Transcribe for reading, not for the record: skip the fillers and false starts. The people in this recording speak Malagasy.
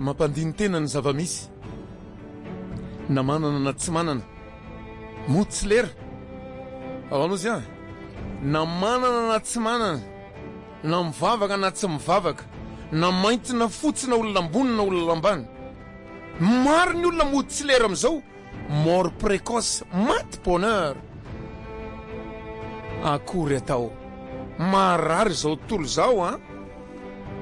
mampandiny tena ny zava-misy na manana na tsy manana motsy lera avanosy a na manana na tsy manana na mivavaka na tsy mivavaka na mainty na fotsy na olona ambony na olona ambany maro ny olona motsy lera am'izao mort précoce maty bonheur akory atao marary zao tontolo zao a